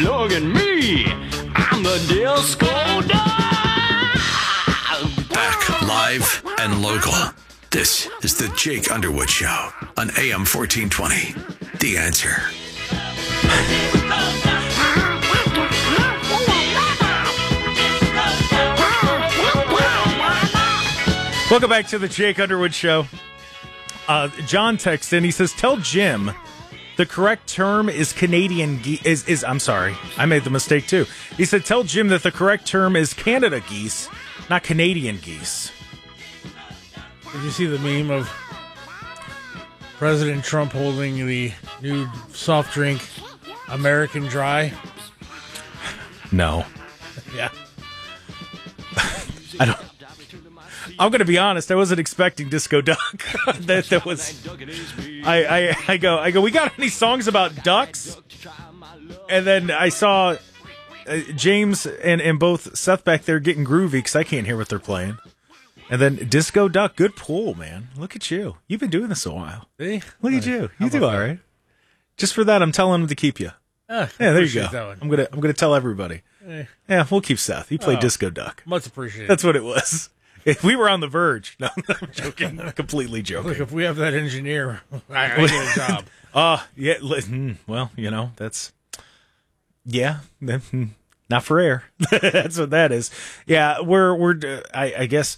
Look at me, I'm the disco dog. Back live and local. This is the Jake Underwood Show on AM 1420. The Answer. Welcome back to the Jake Underwood Show. John texts in. He says, "Tell Jim the correct term is Canadian geese." I'm sorry, I made the mistake too. He said, "Tell Jim that the correct term is Canada geese, not Canadian geese." Did you see the meme of President Trump holding the new soft drink American Dry? No, Yeah. I don't. I'm going to be honest. I wasn't expecting Disco Duck. that was. I go. We got any songs about ducks? And then I saw James and both Seth back there getting groovy because I can't hear what they're playing. And then Disco Duck, good pull, man. Look at you. You've been doing this a while. See? Look at you. You do all right. Just for that, I'm telling him to keep you. Yeah, there you go. I'm gonna tell everybody. Yeah, we'll keep Seth. He played Disco Duck. Much appreciated. That's what it was. If we were on the verge. No, I'm joking. Completely joking. Look, if we have that engineer, I get a job. Yeah. Well, that's. Yeah. Not for air. That's what that is. Yeah, I guess.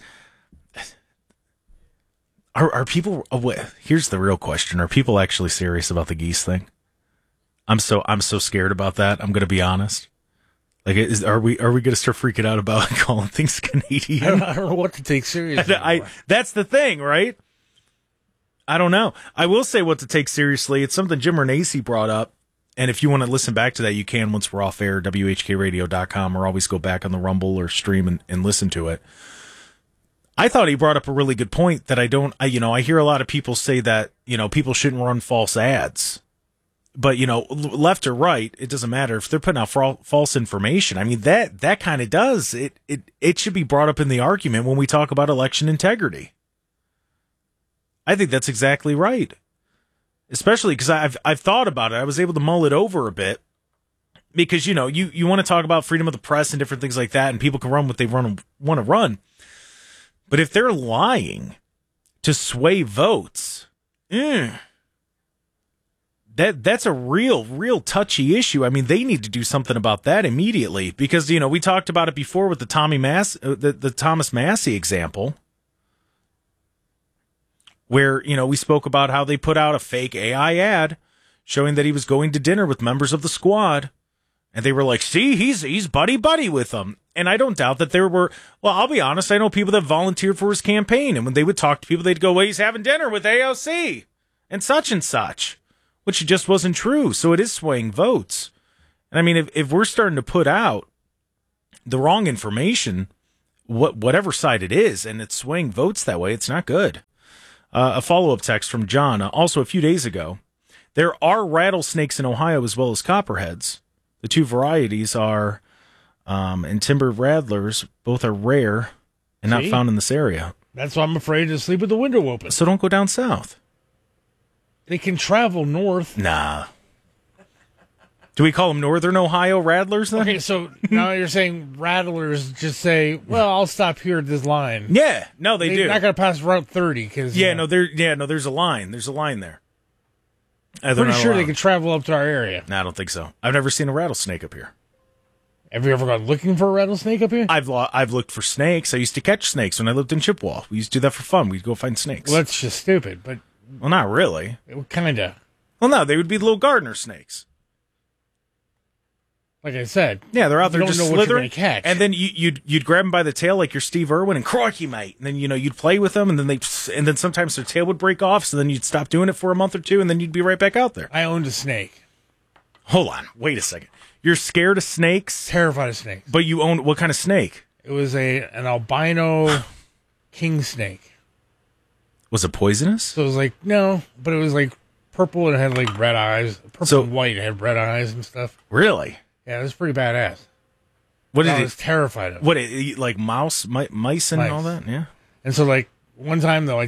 Are people? Here's the real question: are people actually serious about the geese thing? I'm so scared about that. I'm going to be honest. Like, are we going to start freaking out about calling things Canadian? I don't know what to take seriously. That's the thing, right? I don't know. I will say what to take seriously. It's something Jim Renacci brought up. And if you want to listen back to that, you can once we're off air, WHKradio.com, or always go back on the Rumble or stream and listen to it. I thought he brought up a really good point that I hear a lot of people say that, people shouldn't run false ads. But, left or right, it doesn't matter. If they're putting out false information, I mean, that kind of does. It should be brought up in the argument when we talk about election integrity. I think that's exactly right. Especially because I've thought about it. I was able to mull it over a bit. Because, you want to talk about freedom of the press and different things like that, and people can run what they want to run. But if they're lying to sway votes, that's a real touchy issue. I mean, they need to do something about that immediately because, we talked about it before with the the Thomas Massey example where, we spoke about how they put out a fake AI ad showing that he was going to dinner with members of the squad. And they were like, see, he's buddy with them. And I don't doubt that there were, well, I'll be honest, I know people that volunteered for his campaign. And when they would talk to people, they'd go, well, he's having dinner with AOC and such. Which just wasn't true. So it is swaying votes. And I mean, if we're starting to put out the wrong information, whatever side it is, and it's swaying votes that way, it's not good. A follow-up text from John. Also, a few days ago, there are rattlesnakes in Ohio as well as copperheads. The two varieties are, and timber rattlers, both are rare and not found in this area. That's why I'm afraid to sleep with the window open. So don't go down south. They can travel north. Nah. Do we call them Northern Ohio rattlers then? Okay, so now you're saying rattlers just say, well, I'll stop here at this line. Yeah, no, they do. They're not going to pass Route 30. Cause, there's a line. There's a line there. Pretty sure they can travel up to our area. No, I don't think so. I've never seen a rattlesnake up here. Have you ever gone looking for a rattlesnake up here? I've looked for snakes. I used to catch snakes when I lived in Chippewa. We used to do that for fun. We'd go find snakes. Well, that's just stupid, but... Well, not really. Kind of. Well, no, they would be little gardener snakes. Like I said. Yeah, they're out there just slithering. Catch. And then you'd grab them by the tail like you're Steve Irwin and crikey, mate. And then, you'd play with them and then sometimes their tail would break off. So then you'd stop doing it for a month or two and then you'd be right back out there. I owned a snake. Hold on. Wait a second. You're scared of snakes? Terrified of snakes. But you owned what kind of snake? It was an albino king snake. Was it poisonous? So it was like, no, but it was like purple and it had like red eyes. Purple and white, it had red eyes and stuff. Really? Yeah, it was pretty badass. What I was terrified of. What, like mice and all that? Yeah. And so like one time though, my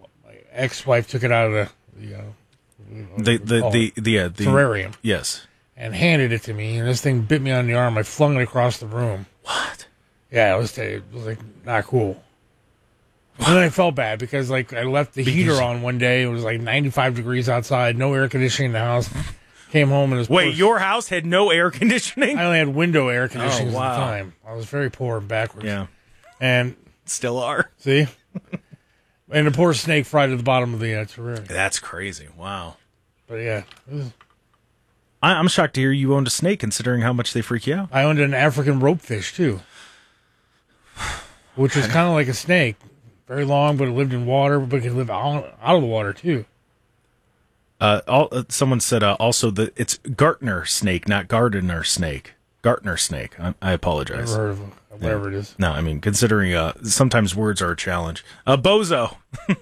ex-wife took it out of the terrarium. Yes. and handed it to me, and this thing bit me on the arm. I flung it across the room. What? Yeah, it was like not cool. And then I felt bad because like I left the heater on one day. It was like 95 degrees outside, no air conditioning in the house. Came home and it was Wait, your house had no air conditioning? I only had window air conditioning wow. at the time. I was very poor and backwards. Yeah. And still are. see? And the poor snake fried at the bottom of the terrarium. That's crazy. Wow. But yeah. I'm shocked to hear you owned a snake considering how much they freak you out. I owned an African ropefish too. Which was kind of like a snake. Very long, but it lived in water, but it could live out of the water too. Someone said also that it's Gartner snake, not gardener snake. Gartner snake. I apologize. Never heard of it, whatever it is. No, I mean, considering sometimes words are a challenge. Bozo.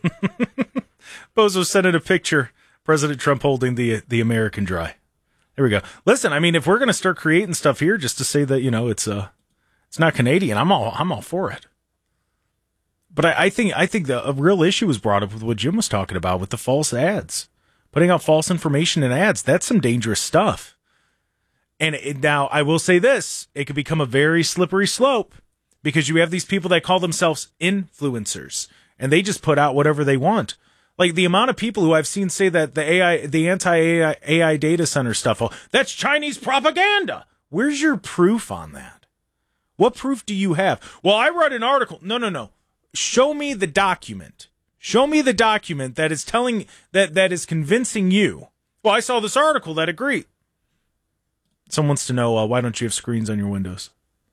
Bozo sent in a picture. President Trump holding the American dry. There we go. Listen, I mean, if we're going to start creating stuff here just to say that, it's not Canadian, I'm all for it. But I think a real issue was brought up with what Jim was talking about with the false ads. Putting out false information in ads, that's some dangerous stuff. And now, I will say this, it could become a very slippery slope because you have these people that call themselves influencers, and they just put out whatever they want. Like the amount of people who I've seen say that the anti-AI data center stuff, that's Chinese propaganda. Where's your proof on that? What proof do you have? Well, I read an article. No. Show me the document. Show me the document that is telling that is convincing you. Well, I saw this article that agreed. Someone wants to know why don't you have screens on your windows?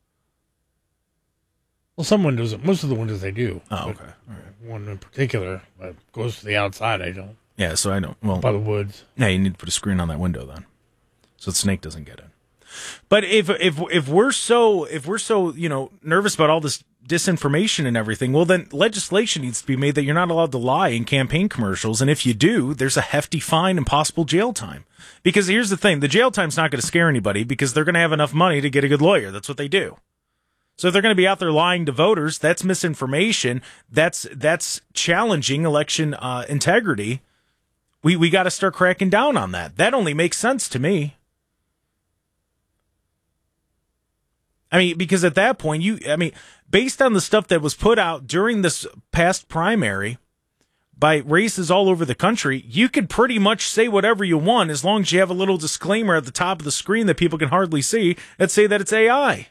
Well, some windows, most of the windows they do. Oh, okay. All right. One in particular that goes to the outside. I don't. Yeah, so I don't. Well, by the woods. Yeah, you need to put a screen on that window then, so the snake doesn't get in. But if we're so nervous about all this disinformation and everything, well, then legislation needs to be made that you're not allowed to lie in campaign commercials, and if you do, there's a hefty fine and possible jail time. Because here's the thing, the jail time's not going to scare anybody because they're going to have enough money to get a good lawyer. That's what they do. So if they're going to be out there lying to voters, that's misinformation. That's challenging election integrity. We got to start cracking down on that. That only makes sense to me. I mean, because at that point, based on the stuff that was put out during this past primary by races all over the country, you could pretty much say whatever you want as long as you have a little disclaimer at the top of the screen that people can hardly see that say that it's AI.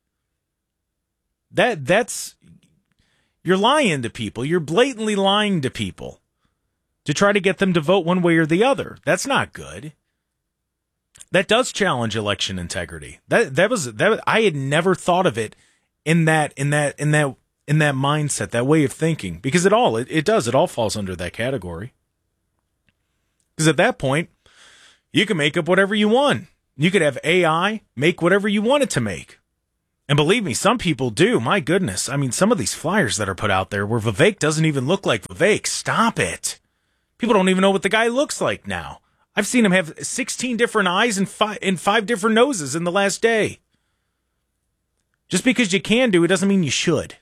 You're lying to people. You're blatantly lying to people to try to get them to vote one way or the other. That's not good. That does challenge election integrity. That I had never thought of it in that mindset, that way of thinking, because it all falls under that category. Because at that point, you can make up whatever you want. You could have AI make whatever you want it to make. And believe me, some people do. My goodness. I mean, some of these flyers that are put out there where Vivek doesn't even look like Vivek. Stop it. People don't even know what the guy looks like now. I've seen him have 16 different eyes and five different noses in the last day. Just because you can do it doesn't mean you should.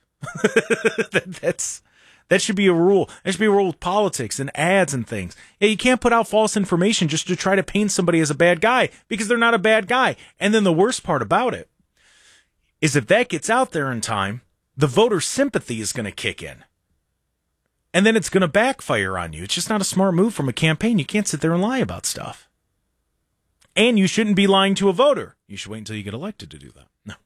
That should be a rule. That should be a rule with politics and ads and things. Yeah, you can't put out false information just to try to paint somebody as a bad guy because they're not a bad guy. And then the worst part about it is if that gets out there in time, the voter sympathy is going to kick in. And then it's going to backfire on you. It's just not a smart move from a campaign. You can't sit there and lie about stuff. And you shouldn't be lying to a voter. You should wait until you get elected to do that. No.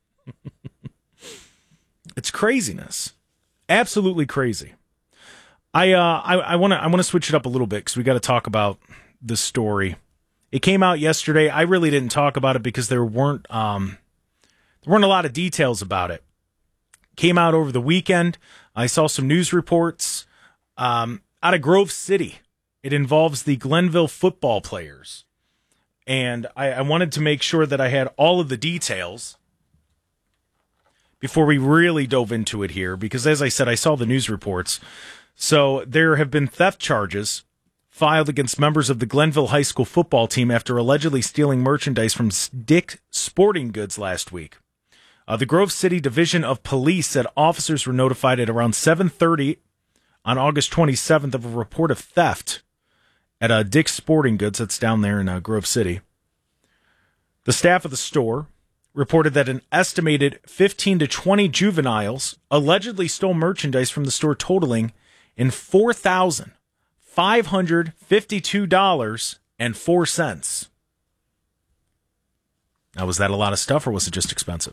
It's craziness. Absolutely crazy. I want to switch it up a little bit because we got to talk about this story. It came out yesterday. I really didn't talk about it because there weren't a lot of details about it. Came out over the weekend. I saw some news reports out of Grove City. It involves the Glenville football players. And I wanted to make sure that I had all of the details before we really dove into it here, because as I said, I saw the news reports. So there have been theft charges filed against members of the Glenville High School football team after allegedly stealing merchandise from Dick's Sporting Goods last week. The Grove City Division of Police said officers were notified at around 7:30 on August 27th of a report of theft at Dick's Sporting Goods that's down there in Grove City. The staff of the store reported that an estimated 15 to 20 juveniles allegedly stole merchandise from the store totaling in $4,552.04. Now, was that a lot of stuff or was it just expensive?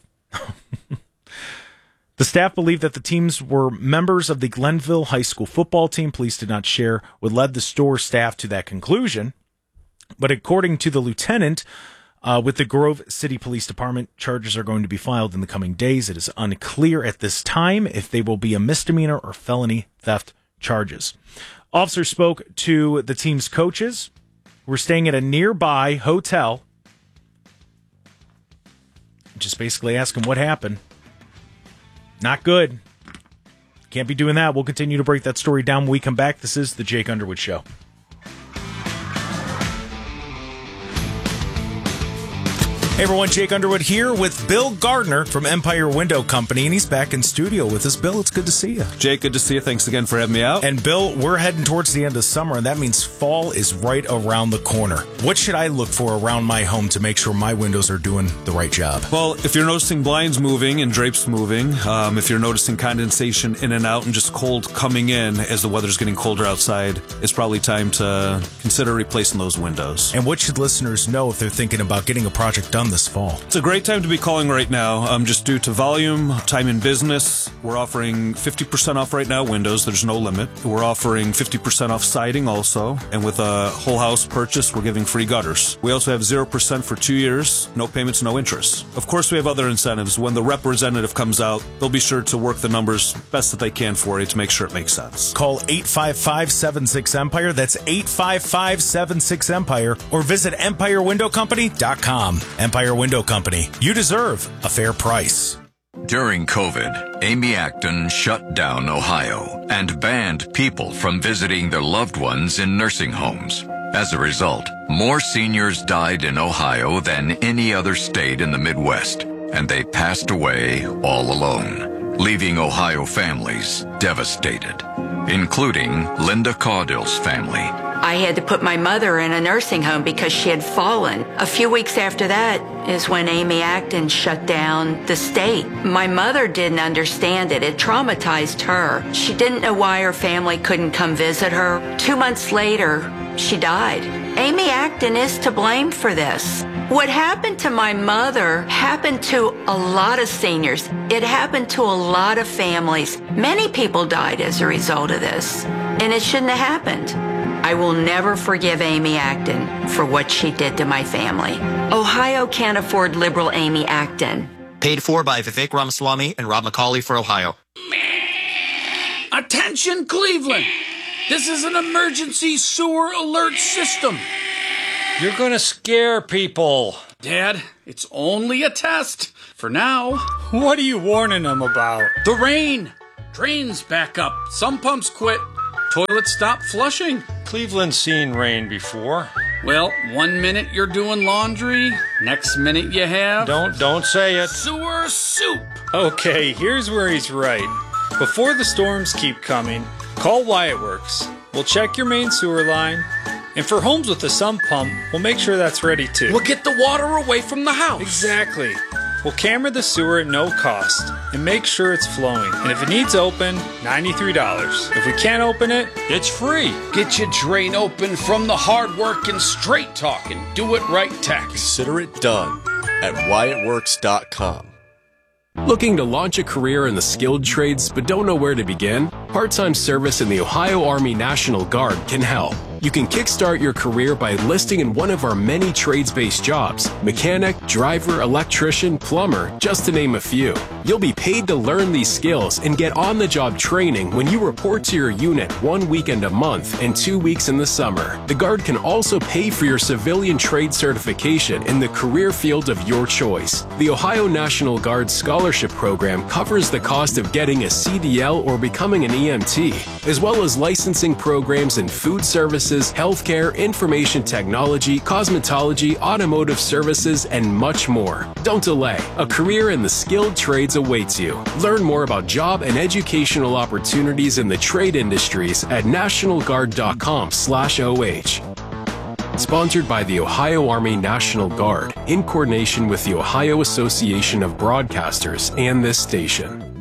The staff believed that the teams were members of the Glenville High School football team. Police did not share what led the store staff to that conclusion. But according to the lieutenant with the Grove City Police Department, charges are going to be filed in the coming days. It is unclear at this time if they will be a misdemeanor or felony theft charges. Officers spoke to the team's coaches who were staying at a nearby hotel. Just basically asking what happened. Not good. Can't be doing that. We'll continue to break that story down when we come back. This is the Jake Underwood Show. Hey everyone, Jake Underwood here with Bill Gardner from Empire Window Company, and he's back in studio with us. Bill, it's good to see you. Jake, good to see you. Thanks again for having me out. And Bill, we're heading towards the end of summer, and that means fall is right around the corner. What should I look for around my home to make sure my windows are doing the right job? Well, if you're noticing blinds moving and drapes moving, if you're noticing condensation in and out and just cold coming in as the weather's getting colder outside, it's probably time to consider replacing those windows. And what should listeners know if they're thinking about getting a project done this fall? It's a great time to be calling right now. Just due to volume, time in business, we're offering 50% off right now windows. There's no limit. We're offering 50% off siding also. And with a whole house purchase, we're giving free gutters. We also have 0% for 2 years, no payments, no interest. Of course, we have other incentives. When the representative comes out, they'll be sure to work the numbers best that they can for you to make sure it makes sense. Call 855-76-EMPIRE. That's 855-76-EMPIRE. Or visit EmpireWindowCompany.com. Empire Window Company. You deserve a fair price. During COVID, Amy Acton shut down Ohio and banned people from visiting their loved ones in nursing homes. As a result, more seniors died in Ohio than any other state in the Midwest, and they passed away all alone, leaving Ohio families devastated, including Linda Caudill's family. I had to put my mother in a nursing home because she had fallen. A few weeks after that is when Amy Acton shut down the state. My mother didn't understand it. It traumatized her. She didn't know why her family couldn't come visit her. 2 months later, she died. Amy Acton is to blame for this. What happened to my mother happened to a lot of seniors. It happened to a lot of families. Many people died as a result of this, and it shouldn't have happened. I will never forgive Amy Acton for what she did to my family. Ohio can't afford liberal Amy Acton. Paid for by Vivek Ramaswamy and Rob McCauley for Ohio. Attention, Cleveland! This is an emergency sewer alert system. You're gonna scare people. Dad, it's only a test. For now. What are you warning them about? The rain. Drains back up. Some pumps quit. Toilets stop flushing. Cleveland's seen rain before. Well, 1 minute you're doing laundry, next minute you have... Don't say it. Sewer soup. Okay, here's where he's right. Before the storms keep coming, call Wyatt Works. We'll check your main sewer line. And for homes with a sump pump, we'll make sure that's ready too. We'll get the water away from the house. Exactly. We'll camera the sewer at no cost and make sure it's flowing. And if it needs open, $93. If we can't open it, It's free. Get your drain open from the hard work and straight talking. Do it right tech. Consider it done at WyattWorks.com. Looking to launch a career in the skilled trades but don't know where to begin? Part-time service in the Ohio Army National Guard can help. You can kickstart your career by enlisting in one of our many trades-based jobs: mechanic, driver, electrician, plumber, just to name a few. You'll be paid to learn these skills and get on-the-job training when you report to your unit 1 weekend a month and 2 weeks in the summer. The Guard can also pay for your civilian trade certification in the career field of your choice. The Ohio National Guard Scholarship Program covers the cost of getting a CDL or becoming an EMT, as well as licensing programs in food services, healthcare, information technology, cosmetology, automotive services, and much more. Don't delay. A career in the skilled trades awaits you. Learn more about job and educational opportunities in the trade industries at nationalguard.com/OH. Sponsored by the Ohio Army National Guard in coordination with the Ohio Association of Broadcasters and this station.